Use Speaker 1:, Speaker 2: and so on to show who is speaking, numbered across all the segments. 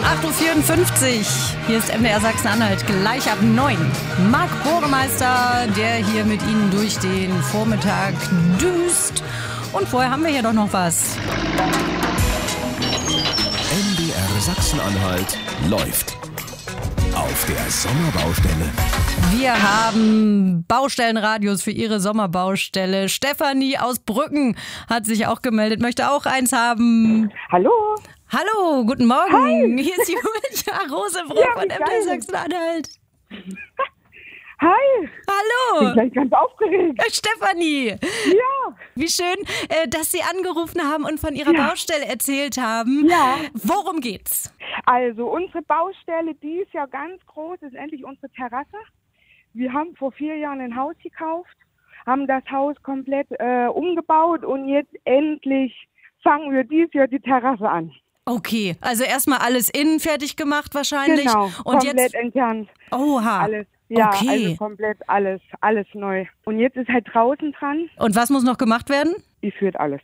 Speaker 1: 8.54 Uhr. Hier ist MDR Sachsen-Anhalt, gleich ab 9. Marc Burgemeister, der hier mit Ihnen durch den Vormittag düst. Und vorher haben wir hier doch noch was.
Speaker 2: MDR Sachsen-Anhalt läuft. Auf der Sommerbaustelle.
Speaker 1: Wir haben Baustellenradios für Ihre Sommerbaustelle. Stefanie aus Brücken hat sich auch gemeldet, möchte auch eins haben.
Speaker 3: Hallo.
Speaker 1: Hallo, guten Morgen.
Speaker 3: Hi.
Speaker 1: Hier ist Julia Rosebrock von MDR Sachsen-Anhalt.
Speaker 3: Hi.
Speaker 1: Hallo.
Speaker 3: Ich bin gleich ganz aufgeregt.
Speaker 1: Stefanie.
Speaker 3: Ja.
Speaker 1: Wie schön, dass Sie angerufen haben und von Ihrer Baustelle erzählt haben.
Speaker 3: Ja.
Speaker 1: Worum geht's?
Speaker 3: Also unsere Baustelle, die ist ja ganz groß, ist endlich unsere Terrasse. Wir haben vor 4 Jahren ein Haus gekauft, haben das Haus komplett umgebaut und jetzt endlich fangen wir dieses Jahr die Terrasse an.
Speaker 1: Okay, also erstmal alles innen fertig gemacht wahrscheinlich.
Speaker 3: Genau,
Speaker 1: und
Speaker 3: komplett
Speaker 1: jetzt
Speaker 3: entkernt.
Speaker 1: Oha.
Speaker 3: Alles. Ja,
Speaker 1: okay.
Speaker 3: also komplett alles neu. Und jetzt ist halt draußen dran.
Speaker 1: Und was muss noch gemacht werden?
Speaker 3: Die führt alles.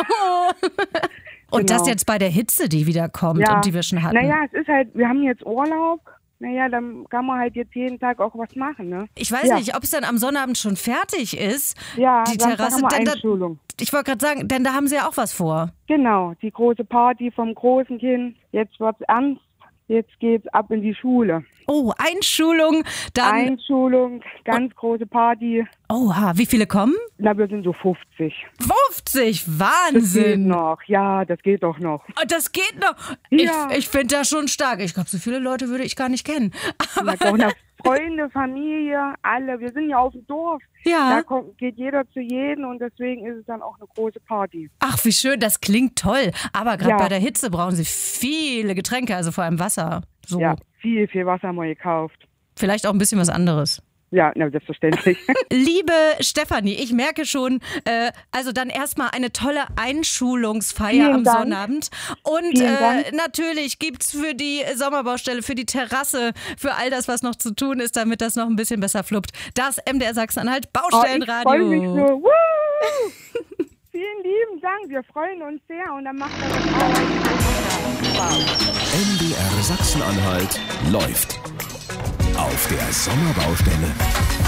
Speaker 1: Und
Speaker 3: Genau.
Speaker 1: das jetzt bei der Hitze, die wieder kommt und die wir schon hatten.
Speaker 3: Naja, es ist halt, wir haben jetzt Urlaub. Naja, dann kann man halt jetzt jeden Tag auch was machen, ne?
Speaker 1: Ich weiß nicht, ob es dann am Sonnabend schon fertig ist.
Speaker 3: Ja,
Speaker 1: die
Speaker 3: Samstag
Speaker 1: Terrasse.
Speaker 3: haben wir
Speaker 1: Denn
Speaker 3: Einschulung.
Speaker 1: ich wollte gerade sagen, denn da haben Sie ja auch was vor.
Speaker 3: Genau, die große Party vom großen Kind. Jetzt wird's ernst. Jetzt geht's ab in die Schule.
Speaker 1: Oh, Einschulung, dann...
Speaker 3: Einschulung, ganz große Party.
Speaker 1: Oha, wie viele kommen?
Speaker 3: Na, wir sind so 50.
Speaker 1: 50,
Speaker 3: Das geht
Speaker 1: Wahnsinn.
Speaker 3: noch. Ja, das geht doch noch.
Speaker 1: Oh, das geht noch.
Speaker 3: Ja.
Speaker 1: Ich finde das schon stark. Ich glaube, so viele Leute würde ich gar nicht kennen. Aber
Speaker 3: Auch noch Freunde, Familie, alle. Wir sind ja auf dem Dorf.
Speaker 1: ja.
Speaker 3: Da geht jeder zu jedem und deswegen ist es dann auch eine große Party.
Speaker 1: Ach, wie schön, das klingt toll. Aber gerade
Speaker 3: Ja.
Speaker 1: bei der Hitze brauchen Sie viele Getränke, also vor allem Wasser. So.
Speaker 3: Ja, viel Wasser haben wir gekauft.
Speaker 1: Vielleicht auch ein bisschen was anderes.
Speaker 3: Ja, na, selbstverständlich.
Speaker 1: Liebe Stefanie, ich merke schon, also dann erstmal eine tolle Einschulungsfeier
Speaker 3: Vielen
Speaker 1: am
Speaker 3: Dank.
Speaker 1: Sonnabend. Und
Speaker 3: Vielen Dank.
Speaker 1: natürlich gibt's für die Sommerbaustelle, für die Terrasse, für all das, was noch zu tun ist, damit das noch ein bisschen besser fluppt, das MDR Sachsen-Anhalt
Speaker 3: Ich freue
Speaker 1: Baustellenradio.
Speaker 3: mich so. Woo! Vielen lieben Dank. Wir freuen uns sehr und dann macht das Spaß.
Speaker 2: MDR Sachsen-Anhalt läuft. Auf der Sommerbaustelle.